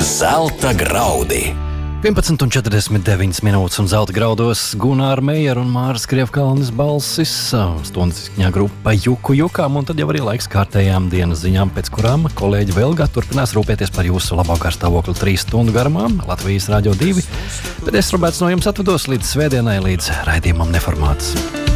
Zelta graudi. 11,49 minūtes un zelta graudos Gunāra Meijera un Māras Krievkalnis balsis. Stundas izskaņā grupa Juku Jukām, un tad jau arī laiks kārtējām dienas ziņām, pēc kurām kolēģi Velga turpinās rūpēties par jūsu labā garstāvokli 3 stundu garumā Latvijas Radio 2. Bet es, Roberts, no jums atvados līdz svētdienai, līdz raidījumam Neformāts.